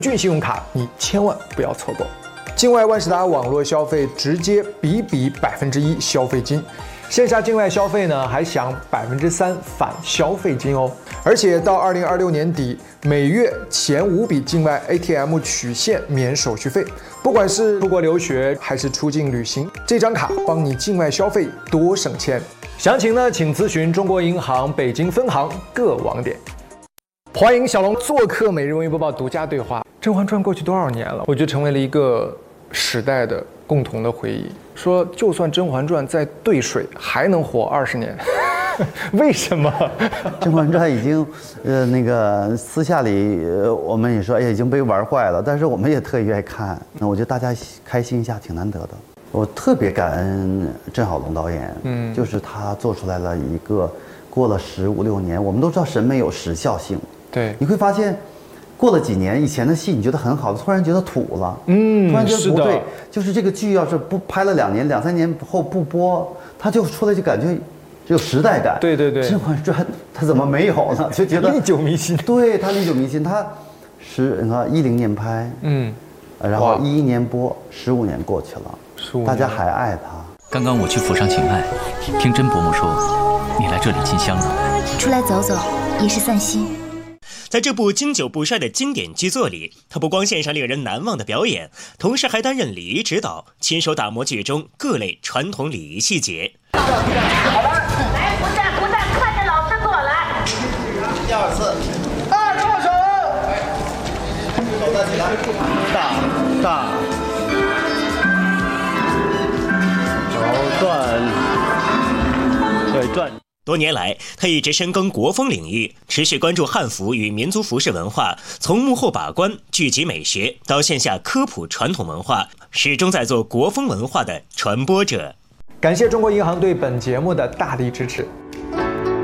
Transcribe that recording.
俊信用卡你千万不要错过。境外万事达网络消费直接比1%消费金，线下境外消费呢还享3%返消费金哦。而且到2026年底，每月前5笔境外 ATM 取现免手续费。不管是出国留学还是出境旅行，这张卡帮你境外消费多省钱。详情呢，请咨询中国银行北京分行各网点。欢迎小龙做客每日文娱播报独家对话。《甄嬛传》过去多少年了？我觉得成为了一个时代的共同的回忆。说就算《甄嬛传》再兑水，还能活20年。为什么？ 《甄嬛传》已经，那个私下里我们也说，哎呀，已经被玩坏了。但是我们也特意爱看。那我觉得大家开心一下挺难得的。我特别感恩郑晓龙导演，就是他做出来了一个过了15、16年，我们都知道审美有时效性。 对， 你会发现，过了几年，以前的戏你觉得很好的，突然觉得土了，突然觉得不对，就是这个剧要是不拍了2年、2、3年后不播，它就出来就感觉有时代感。 对对对， 《甄嬛传》它怎么没有呢？就觉得历久弥新。 对，它历久弥新。它你看10年拍，然后11年播，15年过去了，大家还爱它。 刚刚我去府上请安，听甄伯母说你来这里进香了， 出来走走也是散心。 在这部经久不衰的经典剧作里，他不光献上令人难忘的表演，同时还担任礼仪指导，亲手打磨剧中各类传统礼仪细节。 好了，来，不站，看着老师做来。 第2次， 住手！ 手再起来，大，转。 多年来，他一直深耕国风领域，持续关注汉服与民族服饰文化，从幕后把关、剧集美学到线下科普传统文化，始终在做国风文化的传播者。 感谢中国银行对本节目的大力支持。